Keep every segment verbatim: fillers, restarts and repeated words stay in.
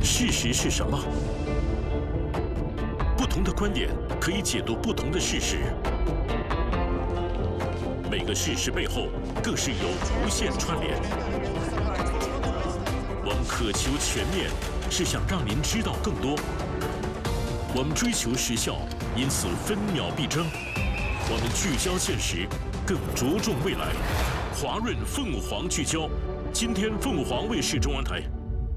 事实是什么？不同的观点可以解读不同的事实。每个事实背后更是有无限串联。我们渴求全面，是想让您知道更多。我们追求时效，因此分秒必争。我们聚焦现实，更着重未来。华润凤凰聚焦，今天凤凰卫视中文台。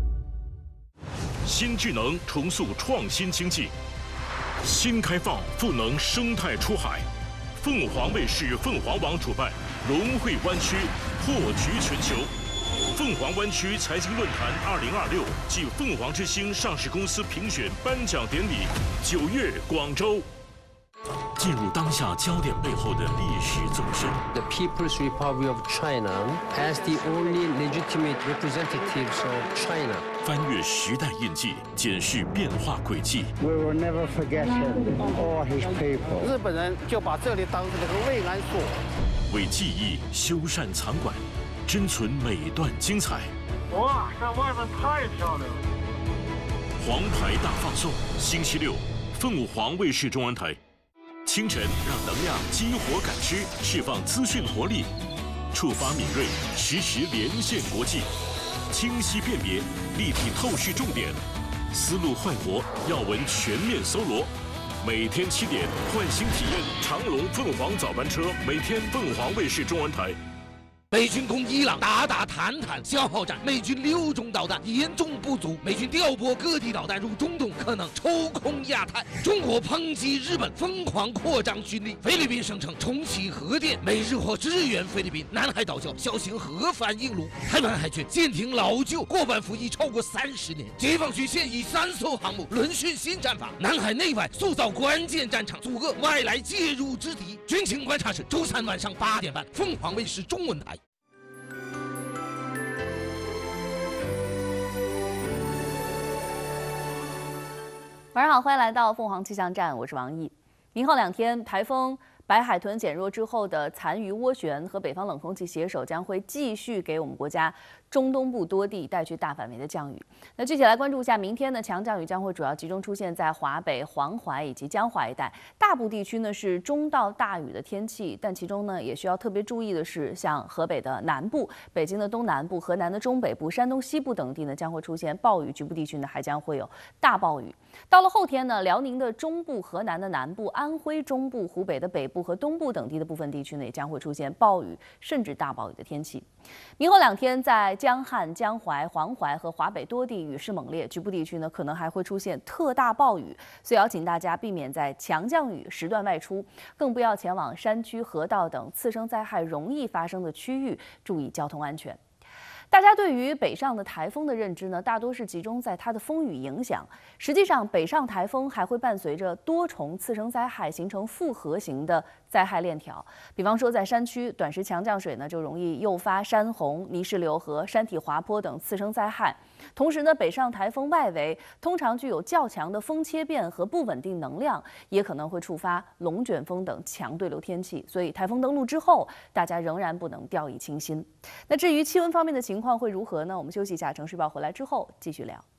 新智能重塑创新经济，新开放赋能生态出海。凤凰卫视凤凰网主办融汇湾区破局全球凤凰湾区财经论坛二零二六暨凤凰之星上市公司评选颁奖典礼，九月广州。进入当下焦点背后的历史纵深。 The People's Republic of China as the only legitimate representatives of China. 翻越时代印记，检视变化轨迹。 We will never forget him or his people. 日本人就把这里当成了个慰安所。 为记忆修缮藏馆，珍存每段精彩。 哇，这外面太漂亮了！ 黄牌大放送，星期六，凤凰卫视中文台。清晨让能量激活感知，释放资讯活力，触发敏锐，实时连线国际，清晰辨别，立体透视重点，思路焕活，要闻全面搜罗。每天七点，换新体验长龙凤凰早班车，每天凤凰卫视中文台。 美军攻伊朗，打打谈谈消耗战。美军六种导弹严重不足，美军调拨各地导弹入中东，可能抽空亚太。中国抨击日本疯狂扩张军力，菲律宾声称重启核电，美日或支援菲律宾。南海岛礁小型核反应炉，台湾海军舰艇老旧，过半服役超过三十年。解放军现役三艘航母轮训新战法，南海内外塑造关键战场，阻遏外来介入之敌。军情观察室周三晚上八点半，凤凰卫视中文台。 晚上好，欢迎来到凤凰气象站，我是王毅。明后两天，台风白海豚减弱之后的残余涡旋和北方冷空气携手将会继续给我们国家中东部多地带去大范围的降雨。那具体来关注一下，明天呢，强降雨将会主要集中出现在华北、黄淮以及江淮一带，大部地区呢是中到大雨的天气，但其中呢也需要特别注意的是，像河北的南部、北京的东南部、河南的中北部、山东西部等地呢将会出现暴雨，局部地区呢还将会有大暴雨。到了后天呢，辽宁的中部、河南的南部、安徽中部、湖北的北部和东部等地的部分地区呢也将会出现暴雨甚至大暴雨的天气。明后两天，在江汉、江淮、黄淮和华北多地雨势猛烈，局部地区呢可能还会出现特大暴雨，所以要请大家避免在强降雨时段外出，更不要前往山区、河道等次生灾害容易发生的区域，注意交通安全。大家对于北上的台风的认知呢，大多是集中在它的风雨影响。实际上，北上台风还会伴随着多重次生灾害，形成复合型的灾害链条。比方说，在山区，短时强降水呢，就容易诱发山洪、泥石流和山体滑坡等次生灾害。同时呢，北上台风外围通常具有较强的风切变和不稳定能量，也可能会触发龙卷风等强对流天气。所以，台风登陆之后，大家仍然不能掉以轻心。那至于气温方面的情况会如何呢？我们休息一下，城市报回来之后继续聊。